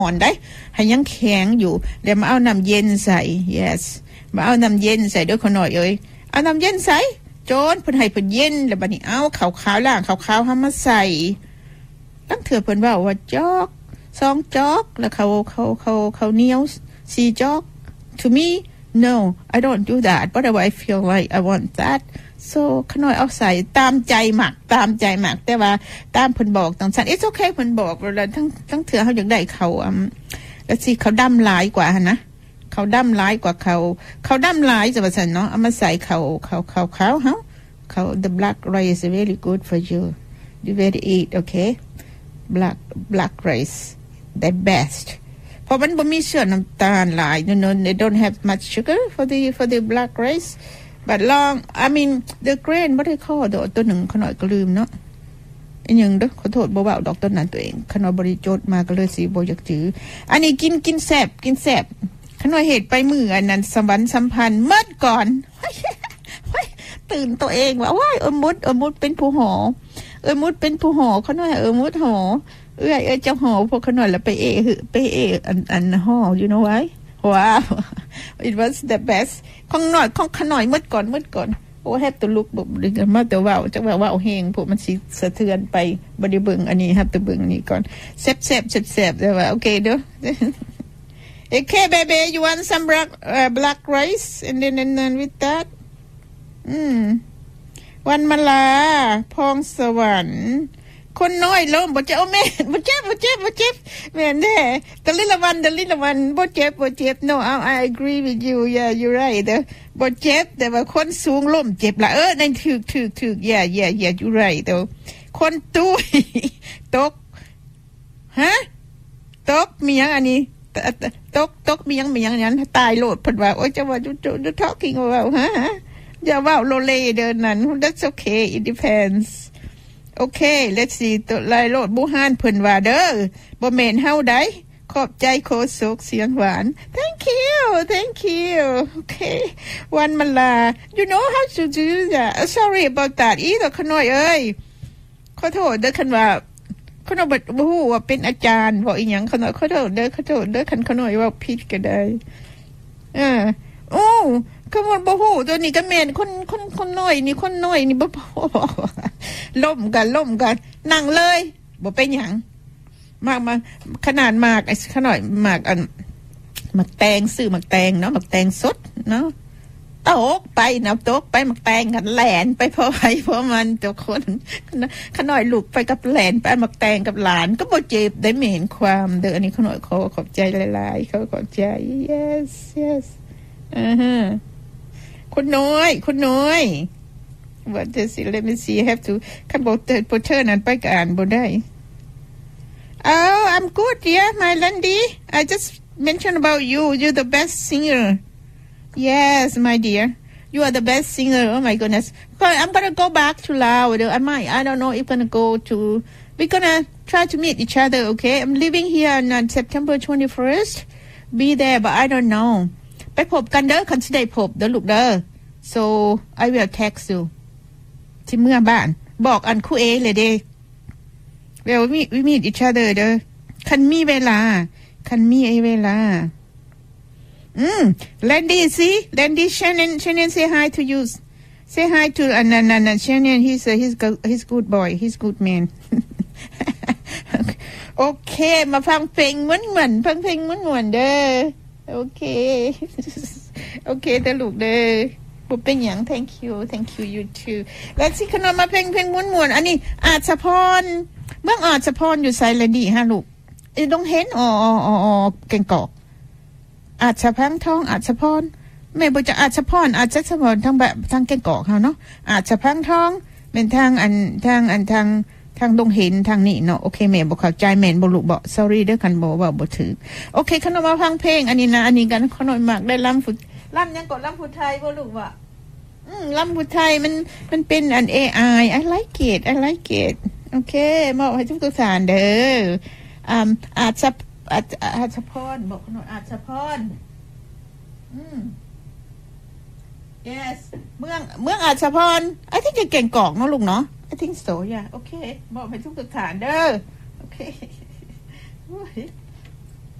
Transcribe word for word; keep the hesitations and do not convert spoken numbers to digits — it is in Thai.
อ่อนได้ให้ยังแข็งอยู่เดี๋ยวมาเอาน้ำเย็นใส่ yes มาเอาน้ำเย็นใส่ด้วยคนหน่อยเอ้ยเอาน้ำเย็นใส่โจนเพิ่นให้เพิ่นเย็นแล้วบัดนี้เอาขาวๆล่างขาวๆเฮามาใส่ตั้งเถื่อเพิ่นว่าว่าจอกสองจอกแล้วเขาเขาเขาเขาเหนียวสี่จอก to me no I don't do that but I feel like I want that so ขน้อยเอาใส่ตามใจหมักตามใจหมักแต่ว่าตามเพิ่นบอกจังซั่น it's okay เพิ่นบอกแล้วทั้งทั้งเถื่อเฮาอยากได้เขาอ่ะแล้วสิเขาดำหลายกว่าหั่นนะเขาดำหลายกว่าเขาเขาดำหลายจะว่าซั่นเนาะเอามาใส่เขาเขาเขาขาวเฮาเขา the black rice is very good for you you better eat okay black black rice the best เพราะมันบ่มีเชื้อน้ำตาลหลาย you know they don't have much sugar for the for the black rice but long I mean the grain บ่ได้ข้อดอกตัวหนึ่งขน้อยก็ลืมเนาะอีหยังเด้อขอโทษบ่เว้าดอกตัวนั้นตัวเองขน้อยบ่ได้จดมาก็เลยสิบ่อยากจื้ออันนี้กินกินแซ่บกินแซ่บขน้อยเฮ็ดไปมื้ออันนั้นสวรรค์สัมพันธ์หมดก่อนตื่นตัวเองว่าว้ายเออมุดเออมุดเป็นผู้หอเออมุดเป็นผู้หอขน้อยเออมุดหอเอ้ยเอ้ยเจ้าหอพวกขน้อยแล้วไปเอไปเออันอันหอ you know why wow it was the best ของน้อยของขน้อยหมดก่อนหมดก่อนโอ้ have to look บ่ดึงมาแต่ว่าจักว่าเว้าแฮงพวกมันสิสะเทือนไปบ่ได้เบิ่งอันนี้ have to เบิ่งนี่ก่อนแซ่บๆแซ่บๆแต่ว่าโอเคเด้อokay baby you want some black uh, black rice and then and then with that อืมวันมะลาพองสวรรค์คนน้อยล้มบ่เจ็บเอาแม่บ่เจ็บบ่เจ็บบ่เจ็บแม่นแท้ตะลิละวันตะลิละวันบ่เจ็บบ่เจ็บ no I agree with you yeah you're right เด้อบ่เจ็บแต่ว่าคนสูงล้มเจ็บล่ะเออนั่นถูกๆๆ yeah yeah yeah you're right เด้อคนตุ้ยตกฮะตกมีหยังอันนี้ตกตกมีหยังมีหยังนั้นตายโลดเพิ่นว่าโอ๊ยจะว่า you talking about ฮะอย่าเว้าโลเลเด้อนั่น that's okay it depends okay let's see ตัวลายโลดบูฮานเพิ่นว่าเด้อบ่แม่นเฮาได้ขอบใจโคศกเสียงหวาน thank you thank you okay วันมะลา you know how to do that sorry about that อีตัวขน้อยเอ้ยขอโทษเด้อคันว่าขน้อยบ่ฮู้ว่าเป็นอาจารย์บ่อีหยังขน้อยขอโทษเด้อขอโทษเด้อคันขน้อยว่าผิดก็ได้เออโอ้ก็มันบ่ฮู้ตัวนี้ก็แม่นคนคนคนน้อยนี่คนน้อยนี่บ่ล้มกันล้มกันนั่งเลยบ่เป็นหยังมากมาขนาดมากไอ้ขน้อยมากอันมักแตงซื้อมักแตงเนาะมักแตงสดเนาะตกไปนะตกไปมักแตงกันแหลนไปพอไปพอมันเจ้าคนขน้อยลูกไปกับแหลนไปมักแตงกับหลานก็บ่เจ็บได้ไม่เห็นความเด้ออันนี้ขน้อยขอขอบใจหลายๆเขาขอบใจ yes yes อ่าฮะคุณน้อยคุณน้อย what does it let me see I have to คันบอกเติร์ดโปรเทอร์นั้นไปก็อ่านบ่ได้ oh I'm good yeah my Landy I just mentioned about you you're the best singer yes my dear you are the best singer oh my goodness I'm gonna go back to Laos I might I don't know if I'm gonna go to we're gonna try to meet each other okay I'm living here on September twenty-first be there but I don't knowไปพบกันเด้อคันสิได้พบเด้อลูกเด้อ so I will text you ที่เมื่อบ้านบอกอันคู่เอเลยเด้ well we we meet each other เด้อคันมีเวลาคันมีไอ้เวลาอืม Landy see Landy Shannon Shannon say hi to you say hi to อันนั้นอันนั้น Shannon he's a, he's good he's good boy he's good man โอเคมาฟังเพลงม่วนๆฟังเพลงม่วนๆเด้อโอเคโอเคแต่ลูกเด้อบ่เป็นหยัง thank you thank you you too แล้วสิขนมมาเพลงเพลงม่วนๆอันนี้อาจสะพรเมืองอาจสะพรอยู่ไสละดีฮะลูกไอ้ต้องเห็นอ๋อๆๆเก่งกอกอาจสะพังทองอาจสะพรแม่บ่จะอาจสะพรอาจสะพรทางแบบทางเก่งกอกเฮาเนาะอาจสะพังทองเป็นทางอันทางอันทางทางดงเห็นทางนี้เนาะโอเคแม่บ่เข้าใจแม่นบ่ลูกบ่ sorry เด้อคันบ่ว่าบ่ถูกโอเคขนมมาฟังเพลงอันนี้นะอันนี้กันขน้อยมากได้ลำฟุลำยังกดลำฟุไทยบ่ลูกว่าอืมลำฟุไทยมันมันเป็นอัน เอ ไอ I like it I like it โอเคมอบให้ทุกท่านเด้ออ่าอาจจะอาจอาจจะพรบอกขน้อยอาจจะพรอืม yes เมืองเมืองอาจจะพรไอ้ที่เก่งกอกเนาะลูกเนาะI think so yeah okay บอกให้ทุกท่านเด้อ okay